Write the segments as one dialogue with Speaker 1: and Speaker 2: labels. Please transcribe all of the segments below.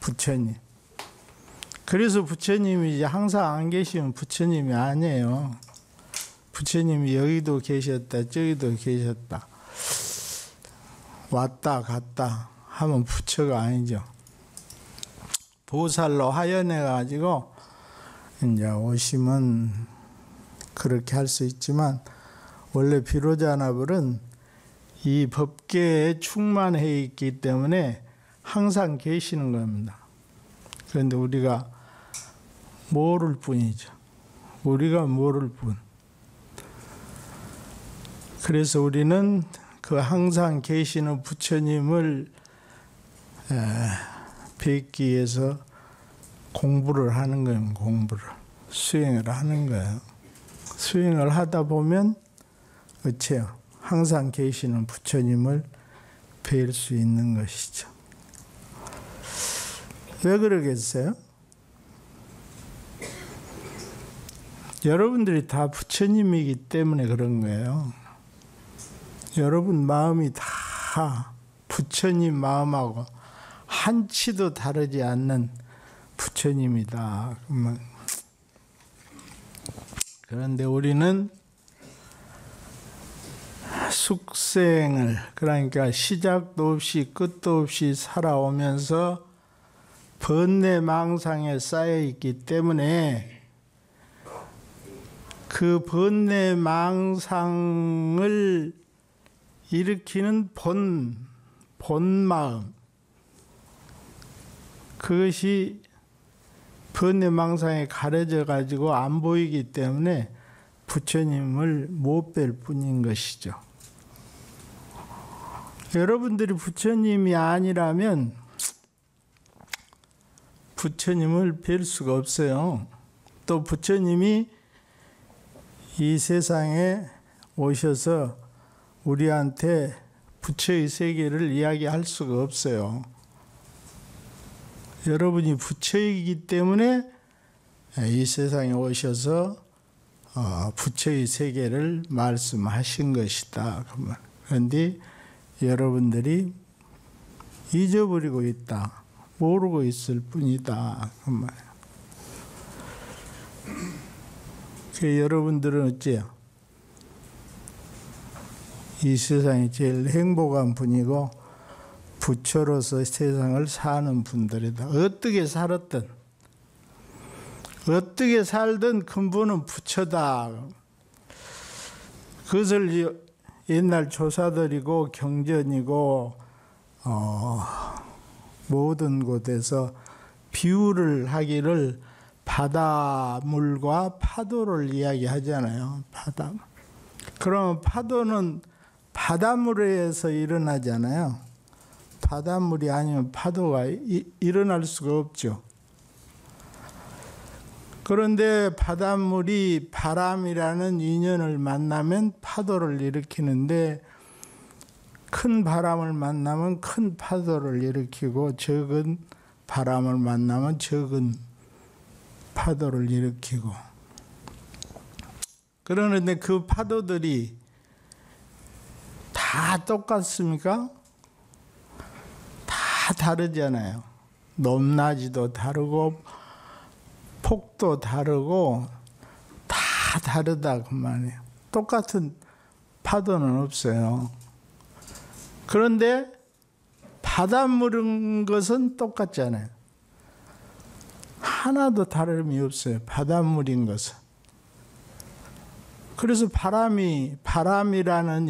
Speaker 1: 부처님. 그래서 부처님이 이제 항상 안 계시면 부처님이 아니에요. 부처님이 여기도 계셨다 저기도 계셨다 왔다 갔다 하면 부처가 아니죠. 보살로 하연해 가지고 이제 오시면 그렇게 할 수 있지만 원래 비로자나불은 이 법계에 충만해 있기 때문에 항상 계시는 겁니다. 그런데 우리가 모를 뿐이죠. 우리가 모를 뿐. 그래서 우리는 그 항상 계시는 부처님을 뵙기 위해서 공부를 하는 거예요. 공부를. 수행을 하는 거예요. 수행을 하다 보면 어째요? 항상 계시는 부처님을 뵐 수 있는 것이죠. 왜 그러겠어요? 여러분들이 다 부처님이기 때문에 그런 거예요. 여러분 마음이 다 부처님 마음하고 한치도 다르지 않는 부처님이다. 그런데 우리는 숙생을, 그러니까 시작도 없이 끝도 없이 살아오면서 번뇌망상에 쌓여 있기 때문에 그 번뇌망상을 일으키는 본마음, 그것이 번뇌망상에 가려져 가지고 안 보이기 때문에 부처님을 못 뵐 뿐인 것이죠. 여러분들이 부처님이 아니라면 부처님을 뵐 수가 없어요. 또 부처님이 이 세상에 오셔서 우리한테 부처의 세계를 이야기할 수가 없어요. 여러분이 부처이기 때문에 이 세상에 오셔서 부처의 세계를 말씀하신 것이다. 그런데 여러분들이 잊어버리고 있다. 모르고 있을 뿐이다. 그 말이에요. 여러분들은 어째요? 이 세상에 제일 행복한 분이고 부처로서 세상을 사는 분들이다. 어떻게 살았든 어떻게 살든 근본은 부처다. 그것을 옛날 조사들이고 경전이고 모든 곳에서 비유를 하기를 바다물과 파도를 이야기하잖아요. 바다. 그러면 파도는 바닷물에서 일어나잖아요. 바닷물이 아니면 파도가 일어날 수가 없죠. 그런데 바닷물이 바람이라는 인연을 만나면 파도를 일으키는데 큰 바람을 만나면 큰 파도를 일으키고 적은 바람을 만나면 적은 파도를 일으키고, 그러는데 그 파도들이 다 똑같습니까? 다 다르잖아요. 높낮이도 다르고 폭도 다르고 다 다르다 그 말이에요. 똑같은 파도는 없어요. 그런데 바닷물인 것은 똑같잖아요. 하나도 다름이 없어요. 바닷물인 것은. 그래서 바람이라는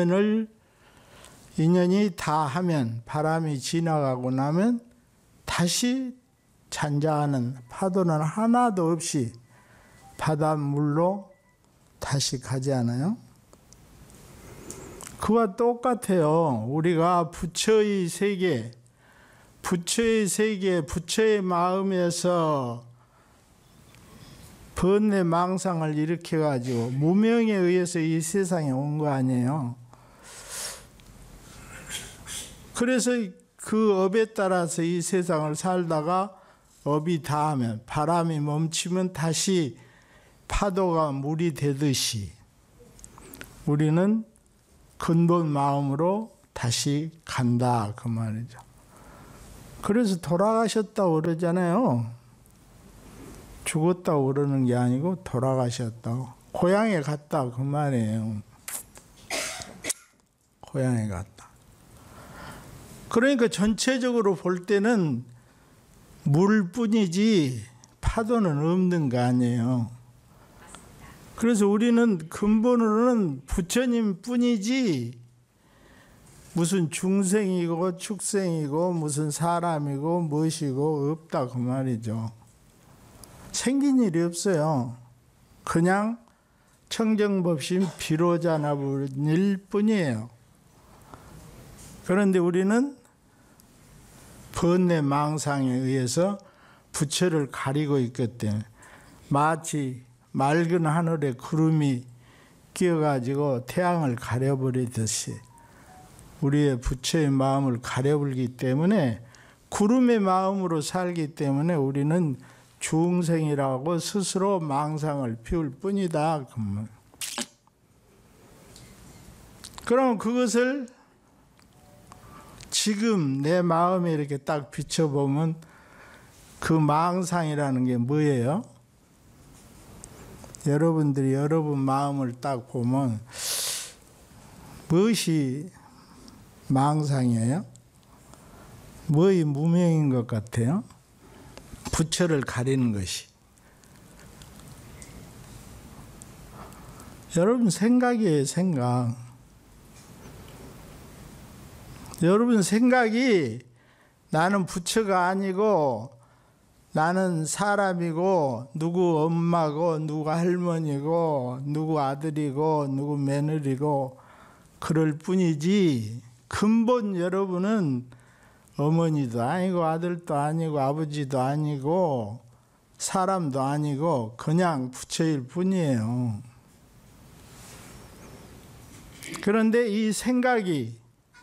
Speaker 1: 인연이 다 하면, 바람이 지나가고 나면 다시 잔잔한 파도는 하나도 없이 바닷물로 다시 가지 않아요? 그와 똑같아요. 우리가 부처의 세계, 부처의 마음에서 번뇌망상을 일으켜가지고 무명에 의해서 이 세상에 온 거 아니에요. 그래서 그 업에 따라서 이 세상을 살다가 업이 다하면, 바람이 멈추면 다시 파도가 물이 되듯이 우리는 근본 마음으로 다시 간다 그 말이죠. 그래서 돌아가셨다고 그러잖아요. 죽었다고 그러는 게 아니고 돌아가셨다고. 고향에 갔다 그 말이에요. 고향에 갔다. 그러니까 전체적으로 볼 때는 물뿐이지 파도는 없는 거 아니에요. 그래서 우리는 근본으로는 부처님 뿐이지 무슨 중생이고 축생이고 무슨 사람이고 무엇이고 없다 그 말이죠. 생긴 일이 없어요. 그냥 청정법심 비로자나불일 뿐이에요. 그런데 우리는 번뇌 망상에 의해서 부처를 가리고 있기 때문에 마치 맑은 하늘에 구름이 끼어가지고 태양을 가려버리듯이 우리의 부처의 마음을 가려버리기 때문에 구름의 마음으로 살기 때문에 우리는 중생이라고 스스로 망상을 피울 뿐이다. 그럼 그것을 지금 내 마음에 이렇게 딱 비춰보면 그 망상이라는 게 뭐예요? 여러분들이 여러분 마음을 딱 보면 무엇이 망상이에요? 뭐의 무명인 것 같아요? 부처를 가리는 것이. 여러분 생각이에요, 생각. 여러분 생각이 나는 부처가 아니고 나는 사람이고 누구 엄마고 누구 할머니고 누구 아들이고 누구 며느리고 그럴 뿐이지 근본 여러분은 어머니도 아니고 아들도 아니고 아버지도 아니고 사람도 아니고 그냥 부처일 뿐이에요. 그런데 이 생각이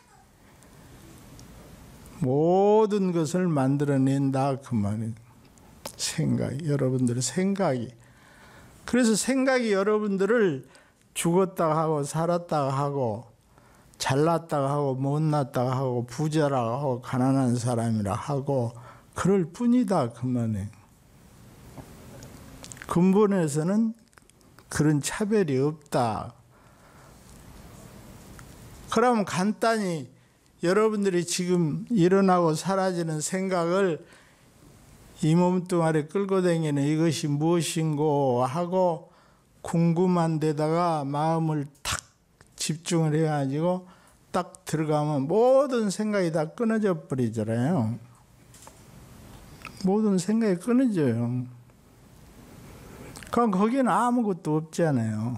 Speaker 1: 모든 것을 만들어낸다 그 말이에요. 생각이, 여러분들의 생각이. 그래서 생각이 여러분들을 죽었다가 하고 살았다가 하고 잘났다가 하고 못났다가 하고 부자라고 하고 가난한 사람이라 하고 그럴 뿐이다 그 말이에요. 근본에서는 그런 차별이 없다. 그러면 간단히 여러분들이 지금 일어나고 사라지는 생각을 이 몸뚱아리 끌고 다니는 이것이 무엇인고 하고 궁금한 데다가 마음을 탁 집중을 해가지고 딱 들어가면 모든 생각이 다 끊어져 버리잖아요. 모든 생각이 끊어져요. 그럼 거기는 아무것도 없잖아요.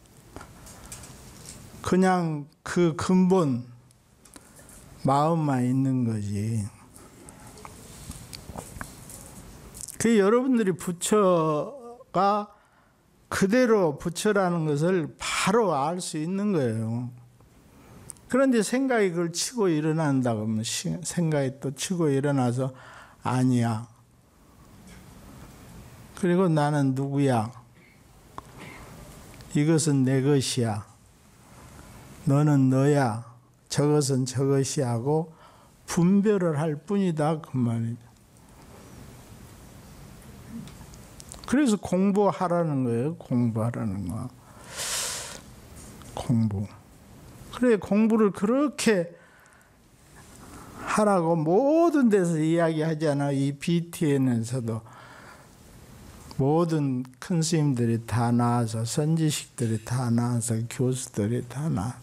Speaker 1: 그냥 그 근본 마음만 있는 거지. 그 여러분들이 부처가 그대로 부처라는 것을 바로 알 수 있는 거예요. 그런데 생각이 그걸 치고 일어난다 그러면 생각이 또 치고 일어나서 아니야. 그리고 나는 누구야? 이것은 내 것이야. 너는 너야. 저것은 저것이 하고 분별을 할 뿐이다 그 말이죠. 그래서 공부하라는 거예요. 공부하라는 거. 공부. 그래 공부를 그렇게 하라고 모든 데서 이야기하잖아. 이 BTN에서도 모든 큰 스님들이 다 나와서 선지식들이 다 나와서 교수들이 다 나와서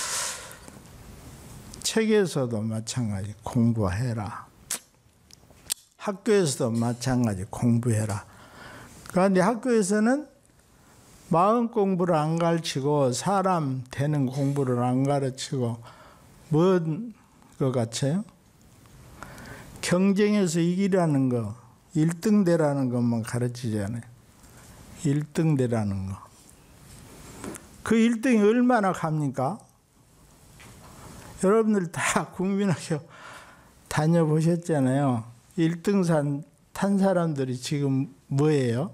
Speaker 1: 책에서도 마찬가지 공부해라. 학교에서도 마찬가지 공부해라. 그런데 학교에서는 마음 공부를 안 가르치고 사람 되는 공부를 안 가르치고 뭔 것 같아요? 경쟁에서 이기라는 거, 1등 되라는 것만 가르치잖아요. 1등 되라는 거. 그 1등이 얼마나 갑니까? 여러분들 다 국민학교 다녀보셨잖아요. 1등산 탄 사람들이 지금 뭐예요?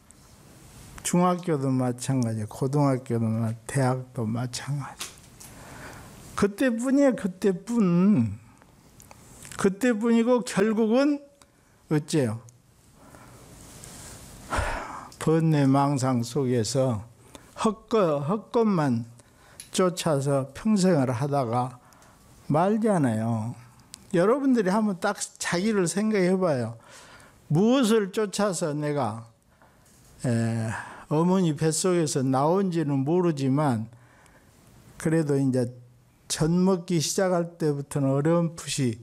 Speaker 1: 중학교도 마찬가지, 고등학교도 마찬가지, 대학도 마찬가지. 그때뿐이에요, 그때뿐. 그때뿐이고 결국은 어째요? 번뇌망상 속에서 헛것만 쫓아서 평생을 하다가 말잖아요. 여러분들이 한번 딱 자기를 생각해 봐요. 무엇을 쫓아서 내가 어머니 뱃속에서 나온지는 모르지만 그래도 이제 젖 먹기 시작할 때부터는 어렴풋이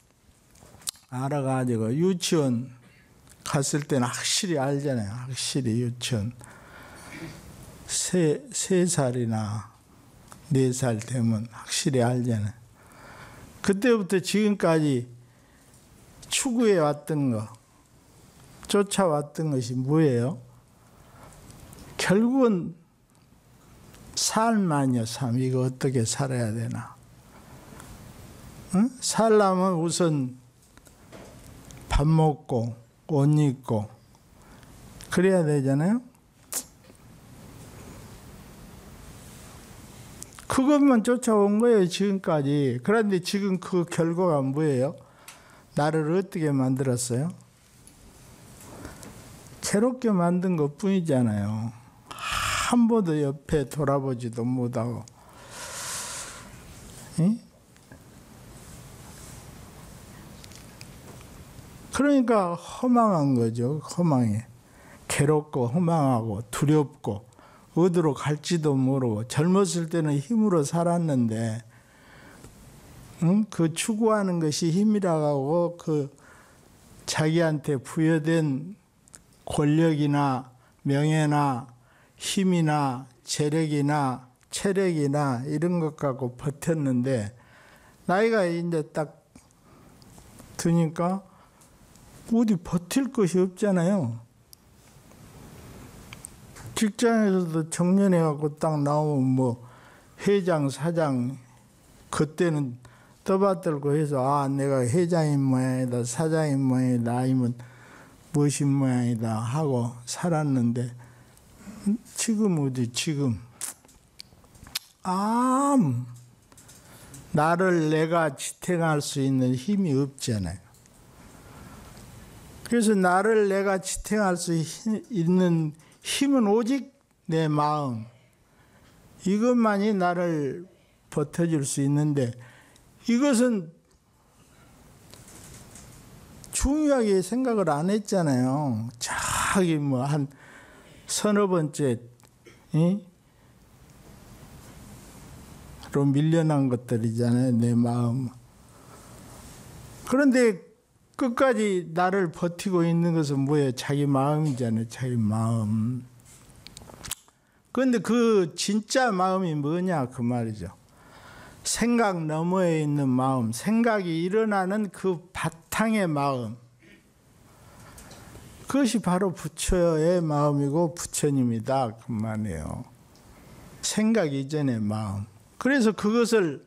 Speaker 1: 알아가지고 유치원 갔을 때는 확실히 알잖아요. 확실히 유치원 3살이나 4살 되면 확실히 알잖아요. 그때부터 지금까지 추구해 왔던 거, 쫓아왔던 것이 뭐예요? 결국은 삶 아니야, 삶. 이거 어떻게 살아야 되나? 응? 살려면 우선 밥 먹고 옷 입고 그래야 되잖아요. 그것만 쫓아온 거예요, 지금까지. 그런데 지금 그 결과가 뭐예요? 나를 어떻게 만들었어요? 괴롭게 만든 것 뿐이잖아요. 한 번도 옆에 돌아보지도 못하고. 응? 그러니까 허망한 거죠. 허망해. 괴롭고 허망하고 두렵고 어디로 갈지도 모르고 젊었을 때는 힘으로 살았는데 그 추구하는 것이 힘이라고 하고 그 자기한테 부여된 권력이나 명예나 힘이나 재력이나 체력이나 이런 것 갖고 버텼는데 나이가 이제 딱 드니까 어디 버틸 것이 없잖아요. 직장에서도 정년해갖고 딱 나오면 뭐 회장, 사장 그때는 떠받들고 해서 내가 회장인 모양이다, 사장인 모양이다, 아니면 무엇인 모양이다 하고 살았는데 지금 어디 지금 나를 내가 지탱할 수 있는 힘이 없잖아요. 그래서 나를 내가 지탱할 수 있는 힘은 오직 내 마음. 이것만이 나를 버텨줄 수 있는데 이것은 중요하게 생각을 안 했잖아요. 저기 뭐 한 서너 번째 로 밀려난 것들이잖아요. 내 마음. 그런데 끝까지 나를 버티고 있는 것은 뭐예요? 자기 마음이잖아요. 자기 마음. 그런데 그 진짜 마음이 뭐냐 그 말이죠. 생각 너머에 있는 마음, 생각이 일어나는 그 바탕의 마음. 그것이 바로 부처의 마음이고 부처님이다 그 말이에요. 생각 이전의 마음. 그래서 그것을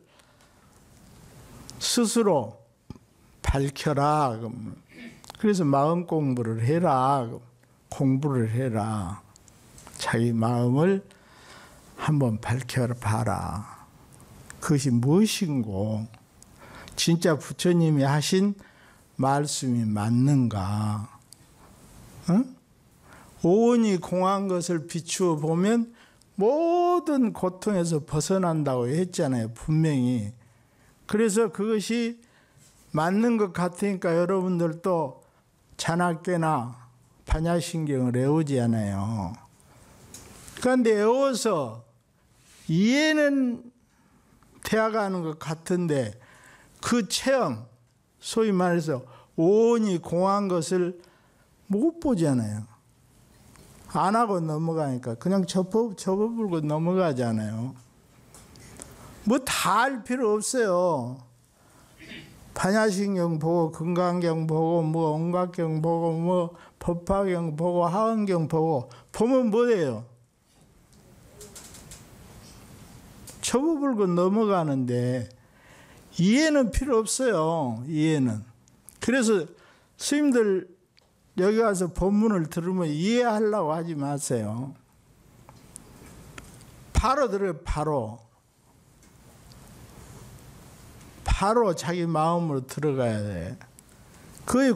Speaker 1: 스스로 밝혀라. 그래서 마음 공부를 해라. 공부를 해라. 자기 마음을 한번 밝혀봐라. 그것이 무엇인고 진짜 부처님이 하신 말씀이 맞는가. 응? 오온이 공한 것을 비추어 보면 모든 고통에서 벗어난다고 했잖아요. 분명히. 그래서 그것이 맞는 것 같으니까 여러분들도 자나깨나 반야신경을 외우지 않아요. 그런데 외워서 이해는 되어가는 것 같은데 그 체험, 소위 말해서 오온이 공한 것을 못 보잖아요. 안 하고 넘어가니까 그냥 접어불고 넘어가잖아요. 뭐 다 할 필요 없어요. 반야신경 보고 금강경 보고 뭐 온각경 보고 뭐 법화경 보고 하원경 보고 보면 뭐예요? 접어불고 넘어가는데 이해는 필요 없어요. 이해는. 그래서 스님들 여기 와서 법문을 들으면 이해하려고 하지 마세요. 바로 들어요. 바로. 바로 자기 마음으로 들어가야 돼. 그게